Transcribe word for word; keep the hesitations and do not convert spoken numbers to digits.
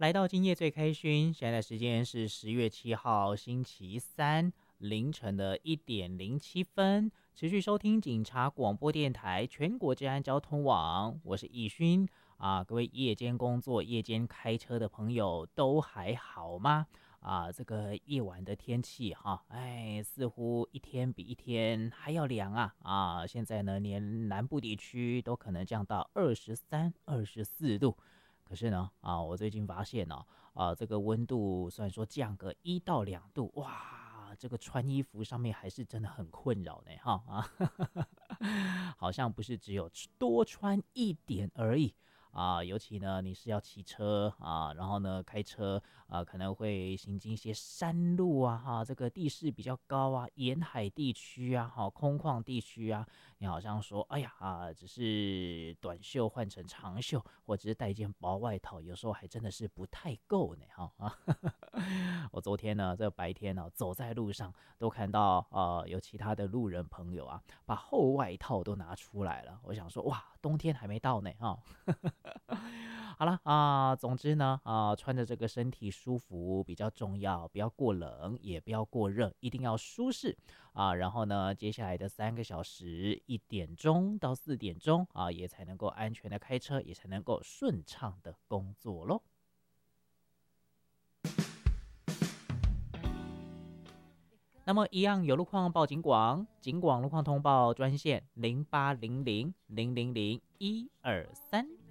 来到今夜最开勋，现在时间是十月七号星期三凌晨的一点零七分，持续收听警察广播电台全国治安交通网，我是易勋啊，各位夜间工作、夜间开车的朋友都还好吗？啊，这个夜晚的天气哈，哎，似乎一天比一天还要凉啊啊！现在呢，连南部地区都可能降到二十三、二十四度。可是呢，啊，我最近发现呢、啊，啊，这个温度虽然说降个一到两度，哇，这个穿衣服上面还是真的很困扰呢，哈啊，好像不是只有多穿一点而已。啊，尤其呢，你是要骑车啊，然后呢，开车啊，可能会行经一些山路啊，哈，这个地势比较高啊，沿海地区啊，哈，空旷地区啊，你好像说，哎呀啊，只是短袖换成长袖，或者是带一件薄外套，有时候还真的是不太够呢，哈啊。我昨天呢，这白天呢、走在路上都看到呃有其他的路人朋友啊，把厚外套都拿出来了。我想说，哇，冬天还没到呢，哈、好了啊、总之呢，啊、穿着这个身体舒服比较重要，不要过冷，也不要过热，一定要舒适啊。然后呢，接下来的三个小时，一点钟到四点钟啊，也才能够安全的开车，也才能够顺畅的工作喽。那么，一样有路况报警广，警广路况通报专线零八零零零零零一二三。